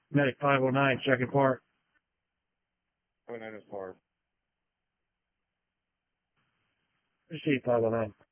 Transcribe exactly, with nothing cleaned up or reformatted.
Medic five oh nine, second part. five oh nine is par. Receive five oh nine.